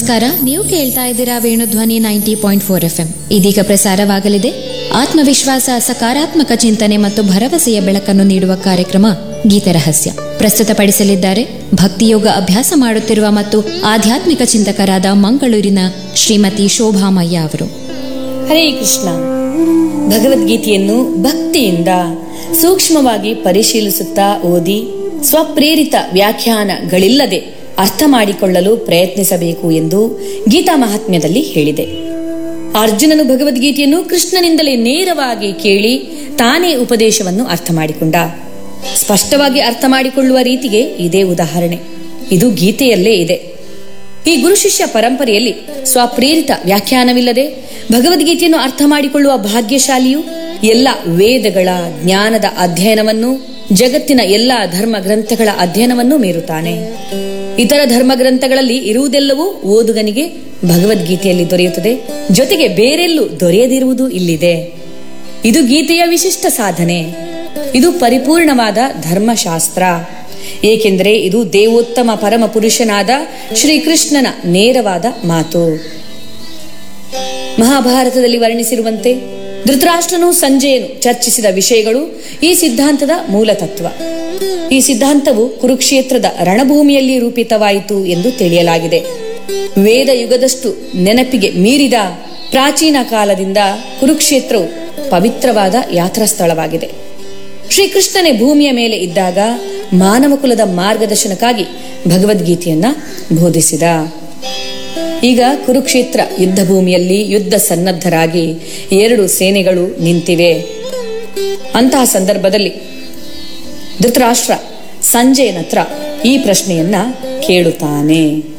ನಮಸ್ಕಾರ. ನೀವು ಕೇಳ್ತಾ ಇದ್ದೀರಾ ವೇಣುಧ್ವನಿ 90.4 FM. ಇದೀಗ ಪ್ರಸಾರವಾಗಲಿದೆ ಆತ್ಮವಿಶ್ವಾಸ, ಸಕಾರಾತ್ಮಕ ಚಿಂತನೆ ಮತ್ತು ಭರವಸೆಯ ಬೆಳಕನ್ನು ನೀಡುವ ಕಾರ್ಯಕ್ರಮ ಗೀತರಹಸ್ಯ. ಪ್ರಸ್ತುತಪಡಿಸಲಿದ್ದಾರೆ ಭಕ್ತಿಯೋಗ ಅಭ್ಯಾಸ ಮಾಡುತ್ತಿರುವ ಮತ್ತು ಆಧ್ಯಾತ್ಮಿಕ ಚಿಂತಕರಾದ ಮಂಗಳೂರಿನ ಶ್ರೀಮತಿ ಶೋಭಾಮಯ್ಯ ಅವರು. ಹರೇ ಕೃಷ್ಣ. ಭಗವದ್ಗೀತೆಯನ್ನು ಭಕ್ತಿಯಿಂದ ಸೂಕ್ಷ್ಮವಾಗಿ ಪರಿಶೀಲಿಸುತ್ತಾ ಓದಿ ಸ್ವಪ್ರೇರಿತ ವ್ಯಾಖ್ಯಾನಗಳಿಲ್ಲದೆ ಅರ್ಥ ಮಾಡಿಕೊಳ್ಳಲು ಪ್ರಯತ್ನಿಸಬೇಕು ಎಂದು ಗೀತಾ ಮಹಾತ್ಮ್ಯದಲ್ಲಿ ಹೇಳಿದೆ. ಅರ್ಜುನನು ಭಗವದ್ಗೀತೆಯನ್ನು ಕೃಷ್ಣನಿಂದಲೇ ನೇರವಾಗಿ ಕೇಳಿ ತಾನೇ ಉಪದೇಶವನ್ನು ಅರ್ಥ ಮಾಡಿಕೊಂಡ. ಸ್ಪಷ್ಟವಾಗಿ ಅರ್ಥ ಮಾಡಿಕೊಳ್ಳುವ ರೀತಿಗೆ ಇದೇ ಉದಾಹರಣೆ. ಇದು ಗೀತೆಯಲ್ಲೇ ಇದೆ. ಈ ಗುರು ಶಿಷ್ಯ ಪರಂಪರೆಯಲ್ಲಿ ಸ್ವಪ್ರೇರಿತ ವ್ಯಾಖ್ಯಾನವಿಲ್ಲದೆ ಭಗವದ್ಗೀತೆಯನ್ನು ಅರ್ಥ ಮಾಡಿಕೊಳ್ಳುವ ಭಾಗ್ಯಶಾಲಿಯು ಎಲ್ಲ ವೇದಗಳ ಜ್ಞಾನದ ಅಧ್ಯಯನವನ್ನು, ಜಗತ್ತಿನ ಎಲ್ಲ ಧರ್ಮ ಗ್ರಂಥಗಳ ಅಧ್ಯಯನವನ್ನು ಮೀರುತ್ತಾನೆ. ಇತರ ಧರ್ಮ ಗ್ರಂಥಗಳಲ್ಲಿ ಇರುವುದೆಲ್ಲವೂ ಓದುಗನಿಗೆ ಭಗವದ್ಗೀತೆಯಲ್ಲಿ ದೊರೆಯುತ್ತದೆ. ಜೊತೆಗೆ ಬೇರೆಲ್ಲೂ ದೊರೆಯದಿರುವುದು ಇಲ್ಲಿದೆ. ಇದು ಗೀತೆಯ ವಿಶಿಷ್ಟ ಸಾಧನೆ. ಇದು ಪರಿಪೂರ್ಣವಾದ ಧರ್ಮಶಾಸ್ತ್ರ. ಏಕೆಂದರೆ ಇದು ದೇವೋತ್ತಮ ಪರಮ ಪುರುಷನಾದ ಶ್ರೀಕೃಷ್ಣನ ನೇರವಾದ ಮಾತು. ಮಹಾಭಾರತದಲ್ಲಿ ವರ್ಣಿಸಿರುವಂತೆ ಧೃತರಾಷ್ಟ್ರನು ಸಂಜಯನು ಚರ್ಚಿಸಿದ ವಿಷಯಗಳು ಈ ಸಿದ್ಧಾಂತದ ಮೂಲ ತತ್ವ. ಈ ಸಿದ್ಧಾಂತವು ಕುರುಕ್ಷೇತ್ರದ ರಣಭೂಮಿಯಲ್ಲಿ ರೂಪಿತವಾಯಿತು ಎಂದು ತಿಳಿಯಲಾಗಿದೆ. ವೇದ ಯುಗದಷ್ಟು ನೆನಪಿಗೆ ಮೀರಿದ ಪ್ರಾಚೀನ ಕಾಲದಿಂದ ಕುರುಕ್ಷೇತ್ರವು ಪವಿತ್ರವಾದ ಯಾತ್ರಾ ಸ್ಥಳವಾಗಿದೆ. ಶ್ರೀಕೃಷ್ಣನೇ ಭೂಮಿಯ ಮೇಲೆ ಇದ್ದಾಗ ಮಾನವ ಕುಲದ ಮಾರ್ಗದರ್ಶನಕ್ಕಾಗಿ ಭಗವದ್ಗೀತೆಯನ್ನ ಬೋಧಿಸಿದ. ಈಗ ಕುರುಕ್ಷೇತ್ರ ಯುದ್ಧ ಭೂಮಿಯಲ್ಲಿ ಯುದ್ಧ ಸನ್ನದ್ಧರಾಗಿ 2 ಸೇನೆಗಳು ನಿಂತಿವೆ. ಅಂತಹ ಸಂದರ್ಭದಲ್ಲಿ ಧೃತರಾಷ್ಟ್ರ ಸಂಜಯನ ಹತ್ರ ಈ ಪ್ರಶ್ನೆಯನ್ನ ಕೇಳುತ್ತಾನೆ.